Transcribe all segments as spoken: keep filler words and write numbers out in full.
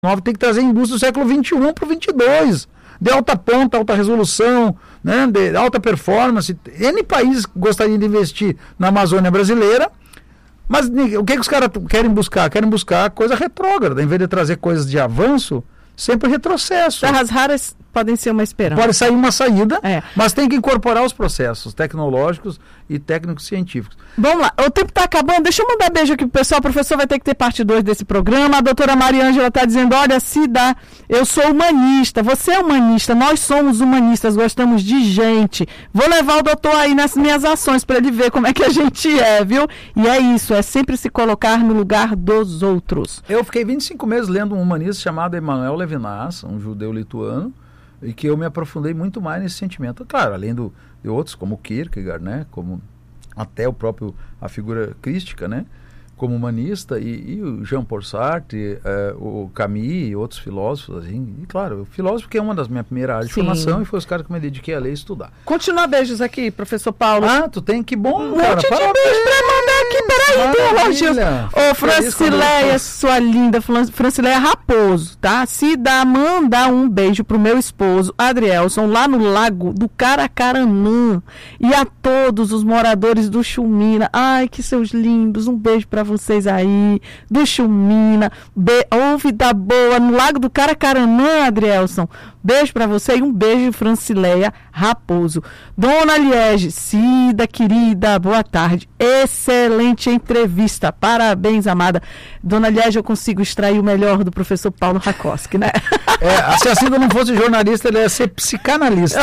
tem que trazer indústria do século vinte e um para o vinte e dois, de alta ponta, alta resolução, né, de alta performance. N países gostariam de investir na Amazônia brasileira, mas o que, que os caras querem buscar? Querem buscar coisa retrógrada, em vez de trazer coisas de avanço, sempre retrocesso. Terras raras podem ser uma esperança. Pode sair uma saída, é. mas tem que incorporar os processos tecnológicos e técnicos científicos. Vamos lá, o tempo está acabando, deixa eu mandar beijo aqui pro pessoal, o professor vai ter que ter parte dois desse programa. A doutora Mariângela está dizendo, olha, Cida, eu sou humanista, você é humanista, nós somos humanistas, gostamos de gente. Vou levar o doutor aí nas minhas ações para ele ver como é que a gente é, viu? E é isso, é sempre se colocar no lugar dos outros. Eu fiquei vinte e cinco meses lendo um humanista chamado Emanuel Levinas, um judeu lituano, e que eu me aprofundei muito mais nesse sentimento. Claro, além do, de outros, como Kierkegaard, né? Como até o próprio, a figura crística, né? Como humanista, e, e o Jean-Paul Sartre, eh, o Camus e outros filósofos, assim, e claro, o filósofo que é uma das minhas primeiras áreas de Sim. formação, e foi os caras que me dediquei a ler e estudar. Continua beijos aqui, professor Paulo. Ah, tu tem, que bom, um cara. monte de beijo pra mandar aqui, peraí, tem elogios. Ô, Francileia, sua linda, Francileia Raposo, tá? Se dá, manda um beijo pro meu esposo, Adrielson, lá no Lago do Caracaranã, e a todos os moradores do Chumina. Ai, que seus lindos, um beijo pra vocês aí, do Chumina, Be- ouve da boa, no Lago do Caracaranã, Adrielson. Beijo pra você e um beijo, Francileia Raposo. Dona Liege, Cida, querida, boa tarde. Excelente entrevista, parabéns, amada. Dona Liege, eu consigo extrair o melhor do professor Paulo Rakowski, né? É, se a Cida não fosse jornalista, ele ia ser psicanalista.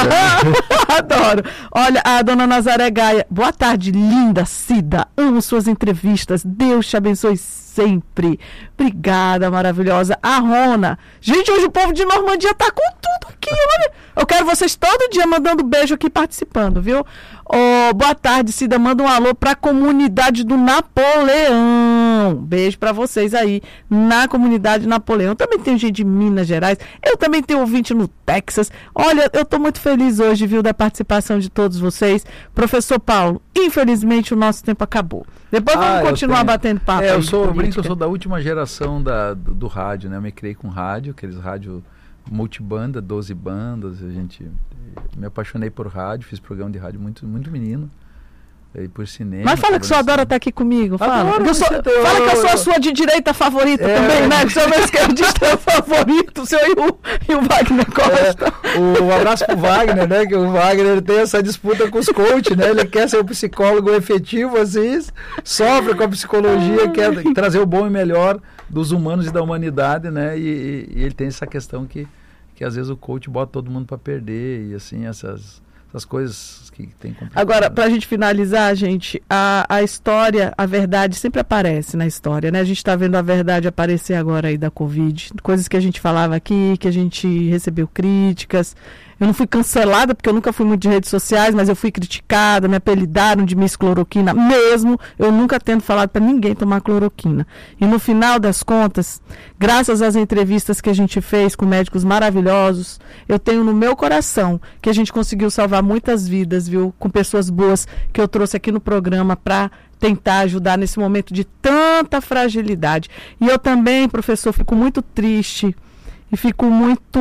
Adoro. Olha, a dona Nazaré Gaia, boa tarde, linda Cida, amo suas entrevistas, Deus te abençoe sempre. Obrigada, maravilhosa. A Rona. Gente, hoje o povo de Normandia tá com tudo aqui, olha. Eu quero vocês todo dia mandando beijo aqui, participando, viu? Oh, boa tarde, Cida. Manda um alô pra comunidade do Napoleão. Beijo pra vocês aí na comunidade Napoleão. Também tem gente de Minas Gerais. Eu também tenho ouvinte no Texas. Olha, eu tô muito feliz hoje, viu, da participação de todos vocês. Professor Paulo, infelizmente o nosso tempo acabou. Depois Ah, vamos eu continuar tenho. batendo papo. É, eu aí sou, de eu brinco, eu política. sou da última geração da, do, do rádio, né? Eu me criei com rádio, aqueles rádio multibanda, doze bandas, a gente me apaixonei por rádio, fiz programa de rádio muito, muito menino, e por cinema. Mas fala que o senhor adora estar aqui comigo, fala. Adoro, Que eu sou, você tem- fala que eu sou a eu- sua de direita favorita É. também, né? Que o senhor é esquerdista é o favorito, o senhor e o, e o Wagner Costa. É, o, um abraço pro Wagner, né? Que o Wagner ele tem essa disputa com os coaches, né? Ele quer ser um psicólogo efetivo, assim, sofre com a psicologia, Ai. quer trazer o bom e melhor dos humanos e da humanidade, né? E, e ele tem essa questão que, que às vezes o coach bota todo mundo para perder, e assim, essas, essas coisas que tem complicado. Agora, pra gente finalizar, gente, a, a história, a verdade sempre aparece na história, né? A gente tá vendo a verdade aparecer agora aí da Covid, coisas que a gente falava aqui, que a gente recebeu críticas. Eu não fui cancelada, porque eu nunca fui muito de redes sociais, mas eu fui criticada, me apelidaram de Miss Cloroquina, mesmo eu nunca tendo falado para ninguém tomar cloroquina. E no final das contas, graças às entrevistas que a gente fez com médicos maravilhosos, eu tenho no meu coração que a gente conseguiu salvar muitas vidas, viu? Com pessoas boas que eu trouxe aqui no programa para tentar ajudar nesse momento de tanta fragilidade. E eu também, professor, fico muito triste e fico muito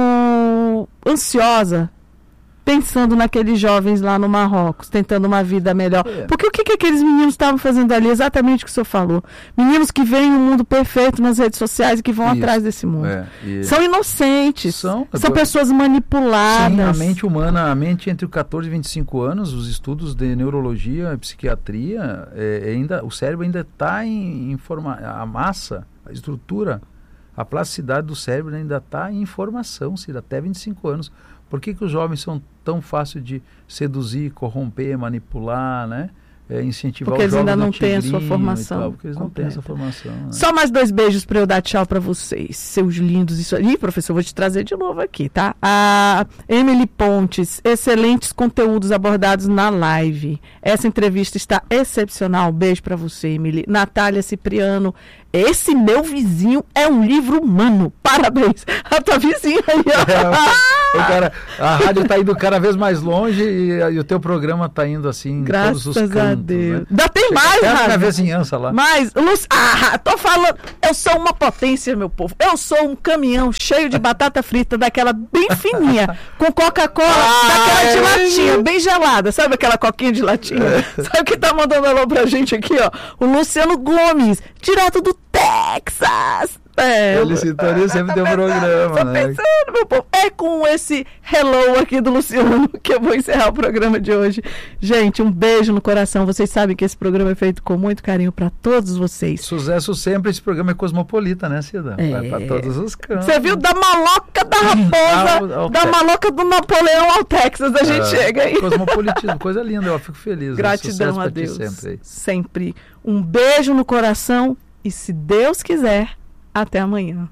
ansiosa pensando naqueles jovens lá no Marrocos, tentando uma vida melhor. É. Porque o que, que aqueles meninos estavam fazendo ali? Exatamente o que o senhor falou. Meninos que veem um mundo perfeito nas redes sociais e que vão Isso. atrás desse mundo. É, e- São inocentes. São. São pessoas manipuladas. Sim, a mente humana, a mente entre catorze e vinte e cinco anos, os estudos de neurologia e psiquiatria, é, ainda, o cérebro ainda está em, em forma, a massa, a estrutura, a plasticidade do cérebro ainda está em formação, Cida, até vinte e cinco anos. Por que que os jovens são tão fáceis de seduzir, corromper, manipular, né? É, incentivar Porque os eles jogos ainda do não têm a sua tigrinho e formação tal, porque eles não têm essa completa. formação. Né? Só mais dois beijos para eu dar tchau para vocês, seus lindos. Isso aí, professor, vou te trazer de novo aqui, tá? A Emily Pontes, excelentes conteúdos abordados na live. Essa entrevista está excepcional. Beijo para você, Emily. Natália Cipriano, Esse meu vizinho é um livro humano. Parabéns. A tua vizinha aí, ó. É, o cara, a rádio tá indo cada vez mais longe e, e o teu programa tá indo assim, graças todos os cantos. Graças a Deus. Né? Ainda tem mais, até a minha vizinhança lá. Mas, Lúcio, ah, tô falando, eu sou uma potência, meu povo. Eu sou um caminhão cheio de batata frita, daquela bem fininha, com Coca-Cola, ah, daquela é de latinha, bem gelada. Sabe aquela coquinha de latinha? É. Sabe quem tá mandando alô pra gente aqui, ó? O Luciano Gomes, direto do Texas. É, ele sintonia sempre tem um programa, tô né? pensando, meu povo. É com esse hello aqui do Luciano que eu vou encerrar o programa de hoje. Gente, um beijo no coração. Vocês sabem que esse programa é feito com muito carinho para todos vocês. Sucesso sempre. Esse programa é cosmopolita, né, Cida? É. Vai para todos os cantos. Você viu? Da maloca da raposa, ao, ao da te... maloca do Napoleão ao Texas, a gente é, chega aí. Cosmopolitismo, coisa linda. Eu fico feliz. Gratidão a Deus. Sempre. sempre. Um beijo no coração e, se Deus quiser, até amanhã.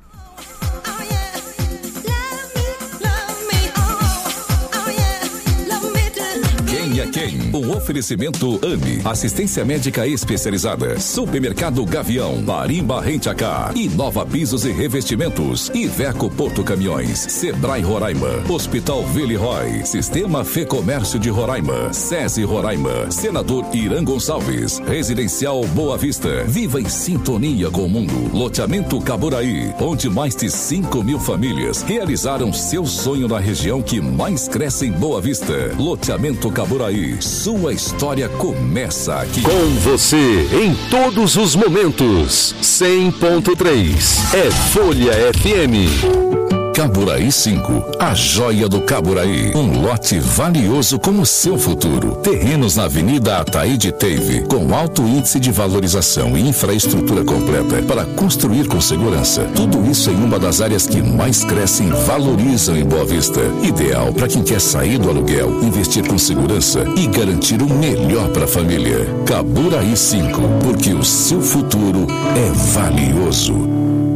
Quem é quem? Um oferecimento AME, assistência médica especializada. Supermercado Gavião, Marimba Rent-A-Car, Inova Pisos e Revestimentos, Iveco Porto Caminhões, Sebrae Roraima, Hospital Villeroy, Sistema Fê Comércio de Roraima, SESI Roraima, Senador Irã Gonçalves, Residencial Boa Vista. Viva em sintonia com o mundo. Loteamento Caburaí, onde mais de cinco mil famílias realizaram seu sonho na região que mais cresce em Boa Vista. Loteamento Caburaí, sua história começa aqui. Com você em todos os momentos. cem ponto três é Folha F M. Caburaí cinco, a joia do Caburaí. Um lote valioso como o seu futuro. Terrenos na Avenida Ataíde Teve, com alto índice de valorização e infraestrutura completa para construir com segurança. Tudo isso em uma das áreas que mais crescem e valorizam em Boa Vista. Ideal para quem quer sair do aluguel, investir com segurança e garantir o melhor para a família. Caburaí cinco, porque o seu futuro é valioso.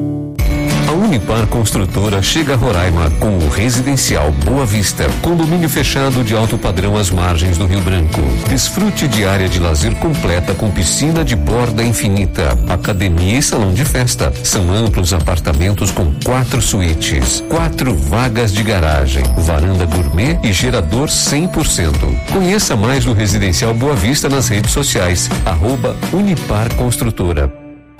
A Unipar Construtora chega a Roraima com o Residencial Boa Vista, condomínio fechado de alto padrão às margens do Rio Branco. Desfrute de área de lazer completa com piscina de borda infinita, academia e salão de festa. São amplos apartamentos com quatro suítes, quatro vagas de garagem, varanda gourmet e gerador cem por cento. Conheça mais do Residencial Boa Vista nas redes sociais, arroba Unipar Construtora.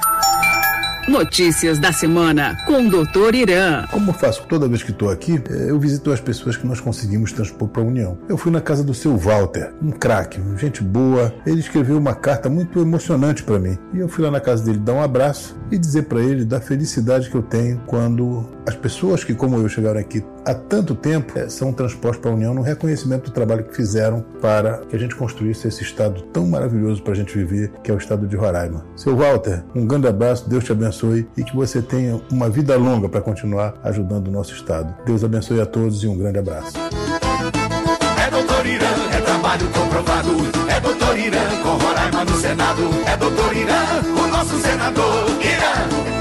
Notícias da semana com o doutor Irã. Como eu faço toda vez que estou aqui, eu visito as pessoas que nós conseguimos transpor para a União. Eu fui na casa do seu Walter, um craque, gente boa. Ele escreveu uma carta muito emocionante para mim. E eu fui lá na casa dele dar um abraço e dizer para ele da felicidade que eu tenho quando as pessoas que, como eu, chegaram aqui há tanto tempo, são transpostas para a União no reconhecimento do trabalho que fizeram para que a gente construísse esse estado tão maravilhoso para a gente viver, que é o estado de Roraima. Seu Walter, um grande abraço, Deus te abençoe e que você tenha uma vida longa para continuar ajudando o nosso estado. Deus abençoe a todos e um grande abraço. É doutor Irã, é trabalho comprovado. É doutor Irã com Roraima no Senado. É doutor Irã, o nosso senador Irã.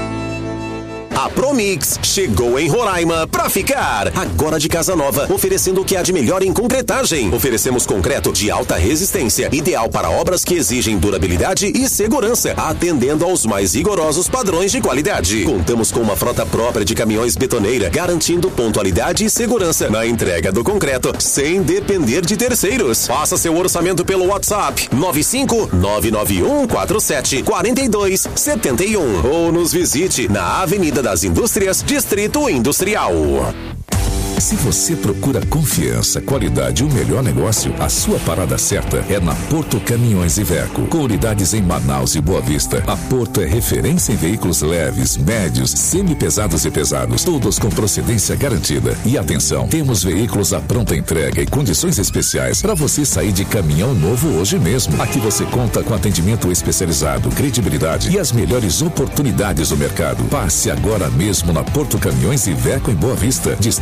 A Promix chegou em Roraima pra ficar. Agora de casa nova, oferecendo o que há de melhor em concretagem. Oferecemos concreto de alta resistência, ideal para obras que exigem durabilidade e segurança, atendendo aos mais rigorosos padrões de qualidade. Contamos com uma frota própria de caminhões betoneira, garantindo pontualidade e segurança na entrega do concreto, sem depender de terceiros. Faça seu orçamento pelo WhatsApp nove cinco nove nove um quatro sete quatro dois sete um ou nos visite na Avenida das Indústrias, Distrito Industrial. Se você procura confiança, qualidade e o melhor negócio, a sua parada certa é na Porto Caminhões Iveco. Com unidades em Manaus e Boa Vista, a Porto é referência em veículos leves, médios, semi-pesados e pesados, todos com procedência garantida. E atenção, temos veículos à pronta entrega e condições especiais para você sair de caminhão novo hoje mesmo. Aqui você conta com atendimento especializado, credibilidade e as melhores oportunidades do mercado. Passe agora mesmo na Porto Caminhões Iveco em Boa Vista, Distrito Industrial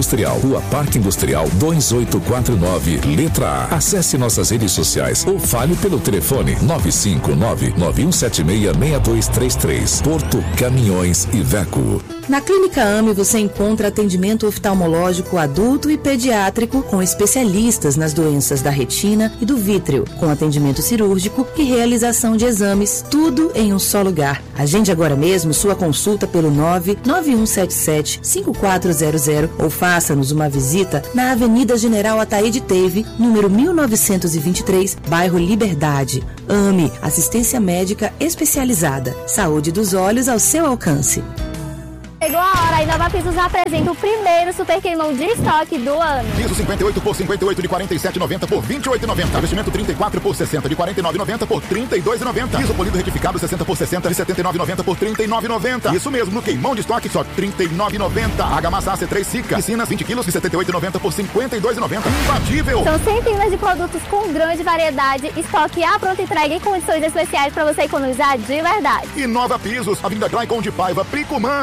Industrial, Rua Parque Industrial dois oito quatro nove, letra A. Acesse nossas redes sociais ou fale pelo telefone nove cinco nove, nove um sete seis, seis dois três três. Porto Caminhões Iveco. Na Clínica AME você encontra atendimento oftalmológico adulto e pediátrico com especialistas nas doenças da retina e do vítreo, com atendimento cirúrgico e realização de exames, tudo em um só lugar. Agende agora mesmo sua consulta pelo nove nove um sete sete, cinco quatro zero zero ou faça-nos uma visita na Avenida General Ataíde Teve, número mil novecentos e vinte e três, bairro Liberdade. AME, assistência médica especializada. Saúde dos olhos ao seu alcance. Chegou a hora, a Nova Pisos apresenta o primeiro super queimão de estoque do ano. Piso cinquenta e oito por cinquenta e oito de quarenta e sete reais e noventa centavos por vinte e oito reais e noventa centavos. Revestimento trinta e quatro por sessenta de quarenta e nove reais e noventa centavos por trinta e dois reais e noventa centavos. Piso polido retificado sessenta por sessenta de setenta e nove reais e noventa centavos por trinta e nove reais e noventa centavos. Isso mesmo, no queimão de estoque só trinta e nove reais e noventa centavos. Argamassa A C três Sica, piscinas vinte quilos de setenta e oito reais e noventa centavos por cinquenta e dois reais e noventa centavos. Imbatível! São centenas de produtos com grande variedade, estoque à pronta entrega e condições especiais para você economizar de verdade. E Nova Pisos, Avenida Claicon de Paiva, Pricumã.